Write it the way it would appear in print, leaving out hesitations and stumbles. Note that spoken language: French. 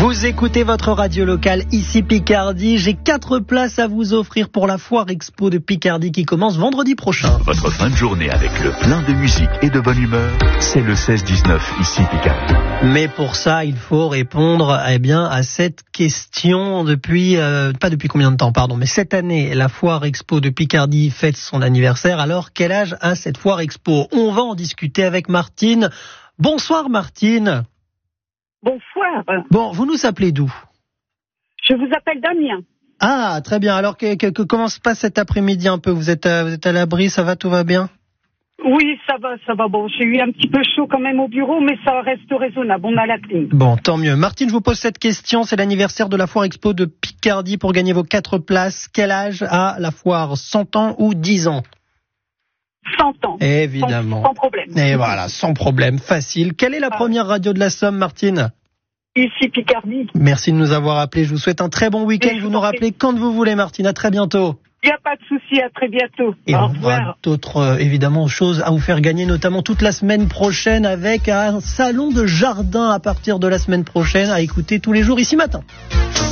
Vous écoutez votre radio locale, ici Picardie. J'ai 4 places à vous offrir pour la Foire Expo de Picardie qui commence vendredi prochain. Votre fin de journée avec le plein de musique et de bonne humeur, c'est le 16-19 ici Picardie. Mais pour ça, il faut répondre à cette question depuis, pas depuis combien de temps, pardon, mais cette année, la Foire Expo de Picardie fête son anniversaire. Alors, quel âge a cette Foire Expo? On va en discuter avec Martine. Bonsoir Martine. Bonsoir. Bon, vous nous appelez d'où? Je vous appelle Damien. Ah, très bien. Alors, comment se passe cet après-midi un peu? Vous êtes à l'abri, ça va, tout va bien? Oui, ça va. Bon, j'ai eu un petit peu chaud quand même au bureau, mais ça reste raisonnable. On a la clim. Bon, tant mieux. Martine, je vous pose cette question. C'est l'anniversaire de la Foire Expo de Picardie pour gagner vos 4 places. Quel âge a la foire? 100 ans ou 10 ans? 100 ans. Évidemment. Sans problème. Et voilà, sans problème, facile. Quelle est la première radio de la Somme, Martine? Ici Picardie. Merci de nous avoir appelés. Je vous souhaite un très bon week-end. Vous nous rappelez quand vous voulez, Martine. À très bientôt. Il n'y a pas de souci, à très bientôt. Et Au on revoir. aura d'autres, évidemment, choses à vous faire gagner, notamment toute la semaine prochaine avec un salon de jardin à partir de la semaine prochaine à écouter tous les jours ici matin.